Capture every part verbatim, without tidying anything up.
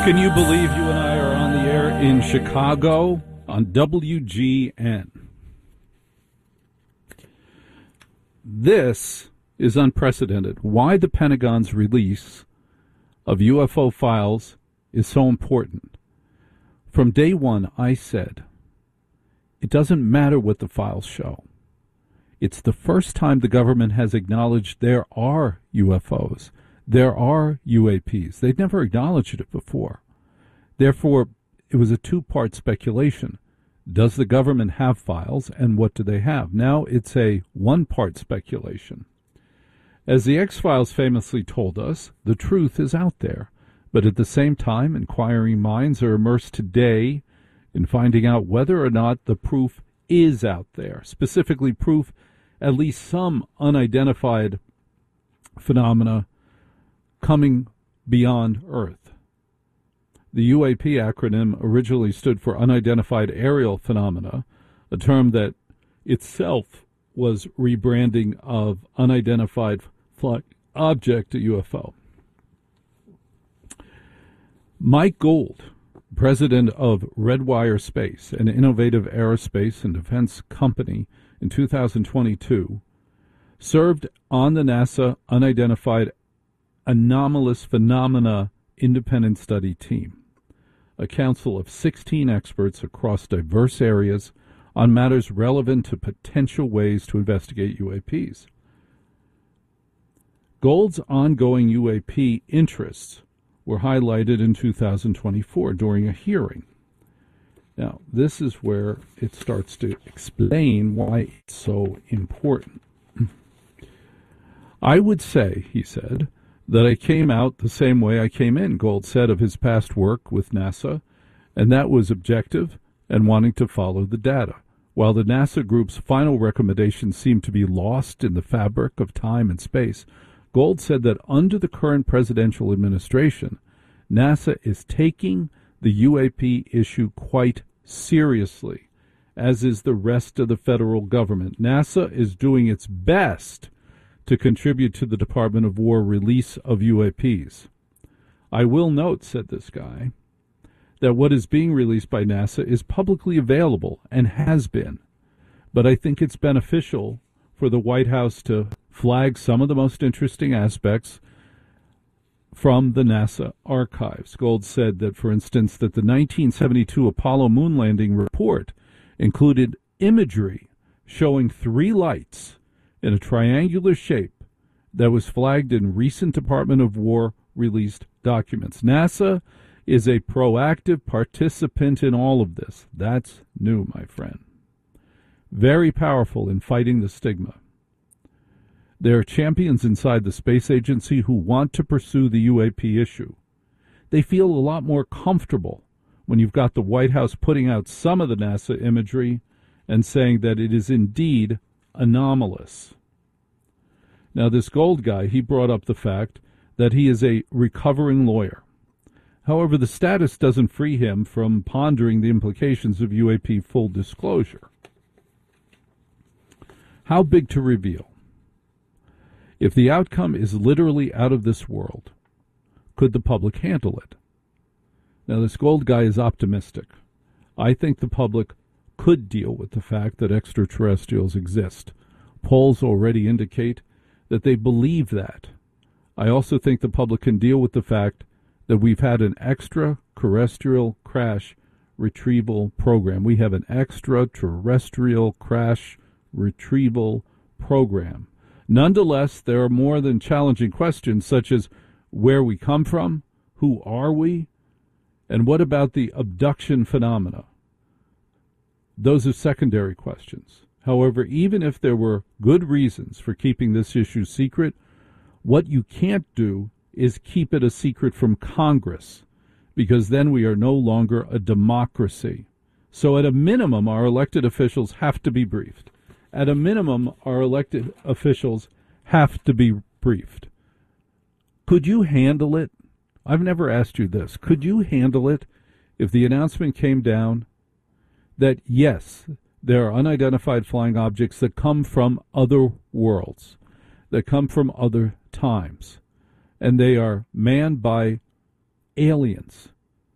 Can you believe you and I are on the air in Chicago on W G N? This is unprecedented. Why the Pentagon's release of U F O files is so important. From day one, I said, it doesn't matter what the files show. It's the first time the government has acknowledged there are U F Os. There are U A Ps. They'd never acknowledged it before. Therefore, it was a two-part speculation. Does the government have files, and what do they have? Now it's a one-part speculation. As the X-Files famously told us, the truth is out there. But at the same time, inquiring minds are immersed today in finding out whether or not the proof is out there, specifically proof at least some unidentified phenomena coming beyond Earth. The U A P acronym originally stood for Unidentified Aerial Phenomena, a term that itself was rebranding of Unidentified Flying Object, a U F O. Mike Gould, president of Redwire Space, an innovative aerospace and defense company, in two thousand twenty-two, served on the NASA Unidentified Anomalous Phenomena Independent Study Team, a council of sixteen experts across diverse areas on matters relevant to potential ways to investigate U A Ps. Gould's ongoing U A P interests were highlighted in two thousand twenty-four during a hearing. Now, this is where it starts to explain why it's so important. I would say, he said, that I came out the same way I came in, Gould said of his past work with NASA, and that was objective and wanting to follow the data. While the NASA group's final recommendations seemed to be lost in the fabric of time and space, Gould said that under the current presidential administration, NASA is taking the U A P issue quite seriously, as is the rest of the federal government. NASA is doing its best to contribute to the Department of War release of U A Ps. I will note, said this guy, that what is being released by NASA is publicly available and has been. But I think it's beneficial for the White House to flag some of the most interesting aspects from the NASA archives. Gould said that, for instance, that the nineteen seventy-two Apollo moon landing report included imagery showing three lights in a triangular shape that was flagged in recent Department of War released documents. NASA is a proactive participant in all of this. That's new, my friend. Very powerful in fighting the stigma. There are champions inside the space agency who want to pursue the U A P issue. They feel a lot more comfortable when you've got the White House putting out some of the NASA imagery and saying that it is indeed anomalous. Now, this Gould guy, he brought up the fact that he is a recovering lawyer. However, the status doesn't free him from pondering the implications of U A P full disclosure. How big to reveal? If the outcome is literally out of this world, could the public handle it? Now, this Gould guy is optimistic. I think the public could deal with the fact that extraterrestrials exist. Polls already indicate that they believe that. I also think the public can deal with the fact that we've had an extraterrestrial crash retrieval program. We have an extraterrestrial crash retrieval program. Nonetheless, there are more than challenging questions such as where we come from, who are we, and what about the abduction phenomena? Those are secondary questions. However, even if there were good reasons for keeping this issue secret, what you can't do is keep it a secret from Congress, because then we are no longer a democracy. So at a minimum, our elected officials have to be briefed. At a minimum, our elected officials have to be briefed. Could you handle it? I've never asked you this. Could you handle it if the announcement came down that, yes, there are unidentified flying objects that come from other worlds, that come from other times, and they are manned by aliens,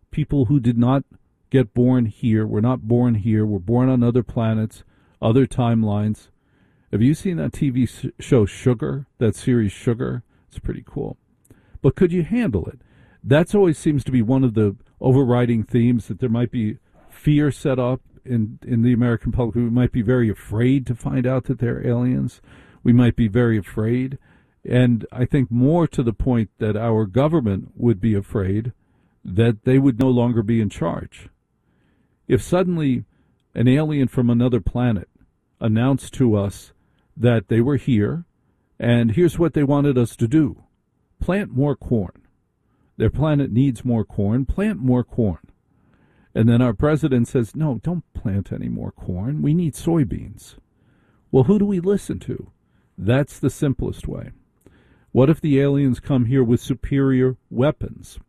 people who did not get born here, were not born here, were born on other planets, other timelines. Have you seen that T V show Sugar, that series Sugar? It's pretty cool. But could you handle it? That's always seems to be one of the overriding themes, that there might be fear set up in, in the American public. We might be very afraid to find out that they're aliens. We might be very afraid. And I think more to the point that our government would be afraid that they would no longer be in charge. If suddenly an alien from another planet announced to us that they were here, and here's what they wanted us to do: plant more corn. Their planet needs more corn. Plant more corn. And then our president says, no, don't plant any more corn. We need soybeans. Well, who do we listen to? That's the simplest way. What if the aliens come here with superior weapons?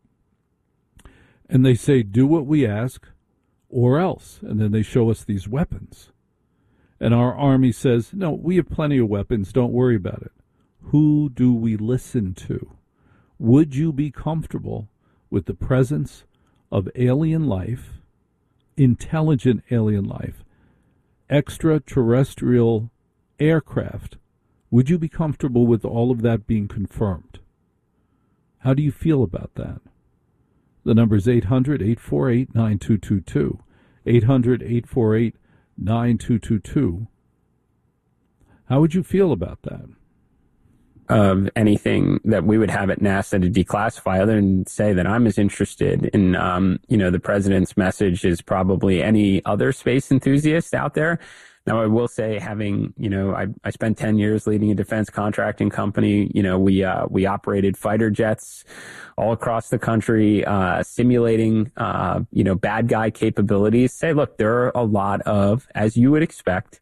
And they say, do what we ask, or else. And then they show us these weapons. And our army says, no, we have plenty of weapons. Don't worry about it. Who do we listen to? Would you be comfortable with the presence of alien life, intelligent alien life, extraterrestrial aircraft? Would you be comfortable with all of that being confirmed? How do you feel about that? The number is eight hundred, eight four eight, nine two two two. eight hundred, eight four eight, nine two two two. How would you feel about that? Of anything that we would have at NASA to declassify, other than say that I'm as interested in, um, you know, the president's message as probably any other space enthusiast out there. Now, I will say, having, you know, I, I spent ten years leading a defense contracting company. You know, we, uh, we operated fighter jets all across the country, uh, simulating, uh, you know, bad guy capabilities. Say, look, there are a lot of, as you would expect,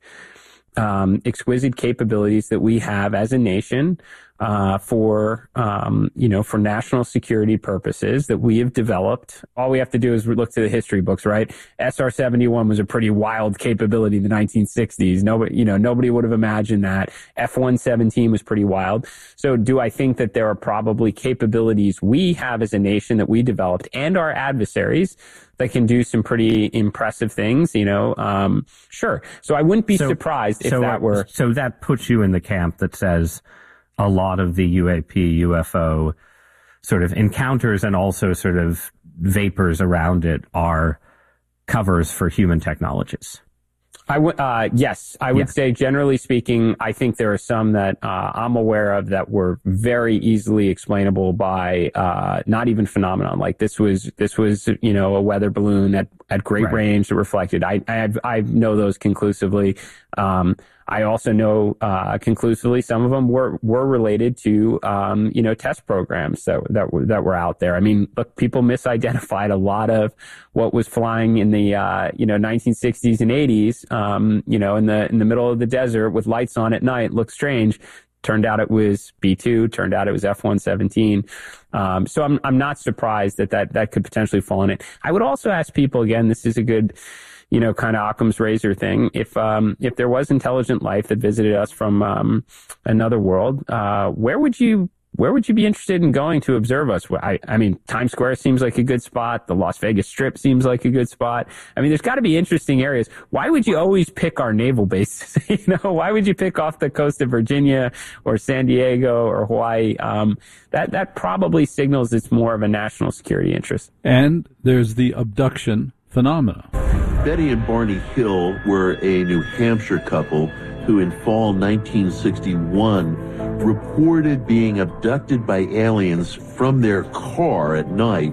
Um, exquisite capabilities that we have as a nation uh, for, um, you know, for national security purposes that we have developed. All we have to do is look to the history books, right? S R seventy-one was a pretty wild capability in the nineteen sixties. Nobody, you know, nobody would have imagined that. F one seventeen was pretty wild. So do I think that there are probably capabilities we have as a nation that we developed, and our adversaries, that can do some pretty impressive things, you know? Um, sure. So I wouldn't be so, surprised if so, that were... So that puts you in the camp that says a lot of the U A P, U F O sort of encounters and also sort of vapors around it are covers for human technologies. I would, uh, yes, I would yeah. say, generally speaking, I think there are some that uh, I'm aware of that were very easily explainable by uh, not even phenomenon. Like this was, this was, you know, a weather balloon at, at great right. range that reflected. I, I, I know those conclusively. Um, I also know uh, conclusively some of them were were related to um, you know test programs that that were that were out there. I mean, look, people misidentified a lot of what was flying in the uh, you know nineteen sixties and eighties. Um, you know, in the in the middle of the desert with lights on at night, looked strange. Turned out it was B two. Turned out it was F one seventeen. Um, so I'm I'm not surprised that that that could potentially fall in it. I would also ask people again. This is a good, you know, kind of Occam's razor thing. If, um, if there was intelligent life that visited us from, um, another world, uh, where would you, where would you be interested in going to observe us? I, I mean, Times Square seems like a good spot. The Las Vegas Strip seems like a good spot. I mean, there's got to be interesting areas. Why would you always pick our naval bases? You know, why would you pick off the coast of Virginia or San Diego or Hawaii? Um, that, that probably signals it's more of a national security interest. And there's the abduction phenomena. Betty and Barney Hill were a New Hampshire couple who in fall nineteen sixty-one reported being abducted by aliens from their car at night.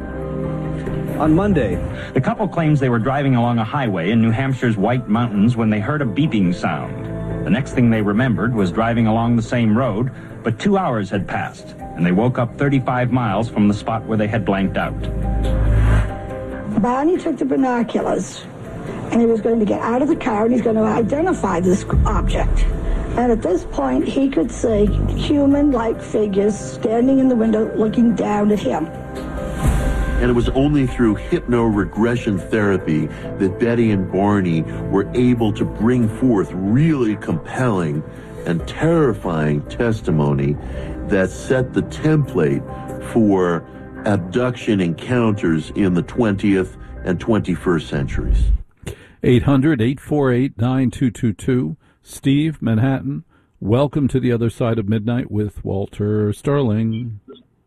On Monday, the couple claims they were driving along a highway in New Hampshire's White Mountains when they heard a beeping sound. The next thing they remembered was driving along the same road, but two hours had passed, and they woke up thirty-five miles from the spot where they had blanked out. Barney took the binoculars, and he was going to get out of the car, and he's going to identify this object. And at this point, he could see human-like figures standing in the window looking down at him. And it was only through hypno-regression therapy that Betty and Barney were able to bring forth really compelling and terrifying testimony that set the template for abduction encounters in the twentieth and twenty-first centuries. eight hundred, eight four eight, nine two two two. Steve, Manhattan, welcome to the other side of midnight with Walter Sterling.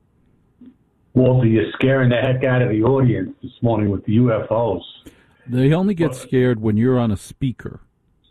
Walter, you're scaring the heck out of the audience this morning with the U F Os. They only get scared when you're on a speaker.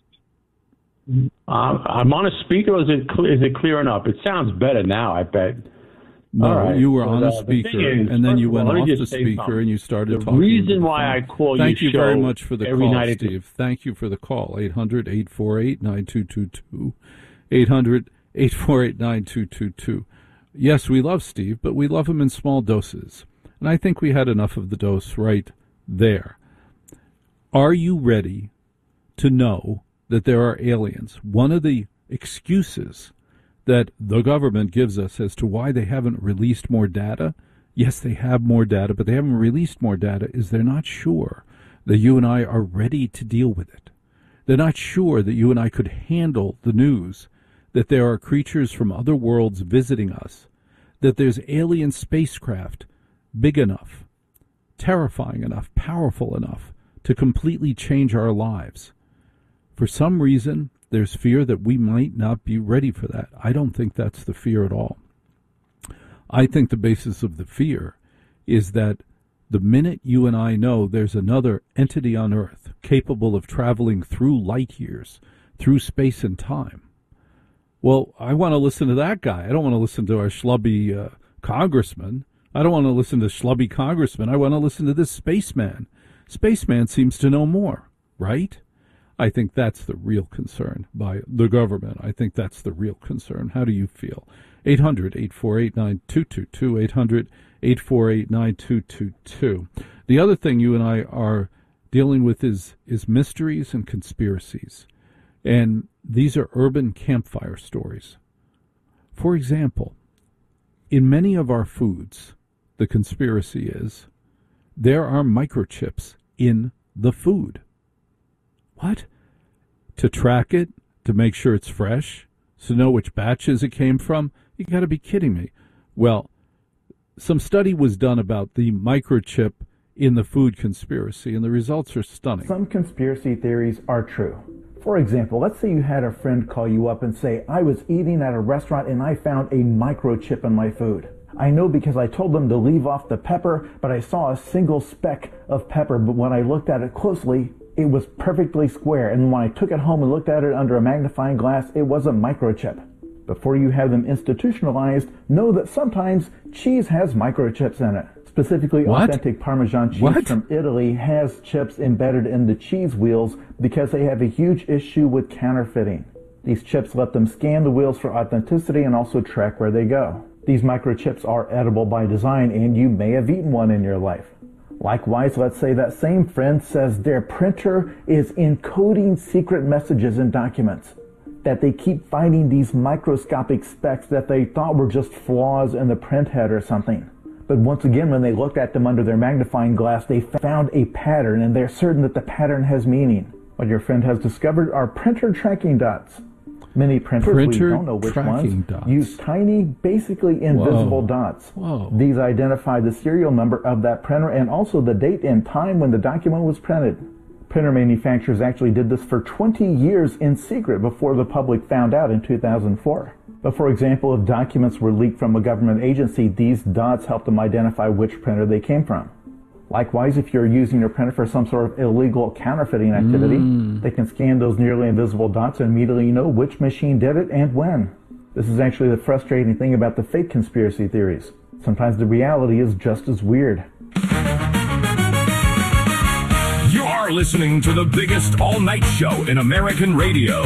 Um, I'm on a speaker. Or is it clear, is it clear enough? It sounds better now, I bet. No, right. you were but, on uh, a speaker, is, and then you went all, off the speaker something. and you started the talking. The reason why I call Thank you you show very much for the every call, night Steve. Thank you for the call. eight hundred, eight four eight, nine two two two. eight hundred, eight four eight, nine two two two. Yes, we love Steve, but we love him in small doses. And I think we had enough of the dose right there. Are you ready to know that there are aliens? One of the excuses that the government gives us as to why they haven't released more data, yes, they have more data, but they haven't released more data, is they're not sure that you and I are ready to deal with it. They're not sure that you and I could handle the news that there are creatures from other worlds visiting us, that there's alien spacecraft big enough, terrifying enough, powerful enough to completely change our lives. For some reason, there's fear that we might not be ready for that. I don't think that's the fear at all. I think the basis of the fear is that the minute you and I know there's another entity on Earth capable of traveling through light years, through space and time, well, I want to listen to that guy. I don't want to listen to our schlubby uh, congressman. I don't want to listen to schlubby congressman. I want to listen to this spaceman. Spaceman seems to know more, right? I think that's the real concern by the government. I think that's the real concern. How do you feel? eight hundred, eight four eight, nine two two two, eight hundred, eight four eight, nine two two two. The other thing you and I are dealing with is, is mysteries and conspiracies. And these are urban campfire stories. For example, in many of our foods, the conspiracy is there are microchips in the food. What? To track it, to make sure it's fresh, to know which batches it came from? You got to be kidding me. Well, some study was done about the microchip in the food conspiracy, and the results are stunning. Some conspiracy theories are true. For example, let's say you had a friend call you up and say, I was eating at a restaurant and I found a microchip in my food. I know because I told them to leave off the pepper, but I saw a single speck of pepper, but when I looked at it closely, it was perfectly square, and when I took it home and looked at it under a magnifying glass, it was a microchip. Before you have them institutionalized, know that sometimes cheese has microchips in it. Specifically, what? Authentic Parmesan cheese what? from Italy has chips embedded in the cheese wheels because they have a huge issue with counterfeiting. These chips let them scan the wheels for authenticity and also track where they go. These microchips are edible by design, and you may have eaten one in your life. Likewise, let's say that same friend says their printer is encoding secret messages in documents, that they keep finding these microscopic specks that they thought were just flaws in the print head or something. But once again, when they looked at them under their magnifying glass, they found a pattern, and they're certain that the pattern has meaning. What your friend has discovered are printer tracking dots. Many printers, Printer we don't know which ones, dots. use tiny, basically invisible Whoa. dots. Whoa. These identify the serial number of that printer and also the date and time when the document was printed. Printer manufacturers actually did this for twenty years in secret before the public found out in two thousand four. But for example, if documents were leaked from a government agency, these dots help them identify which printer they came from. Likewise, if you're using your printer for some sort of illegal counterfeiting activity, mm. they can scan those nearly invisible dots and immediately know which machine did it and when. This is actually the frustrating thing about the fake conspiracy theories. Sometimes the reality is just as weird. You're listening to the biggest all-night show in American radio.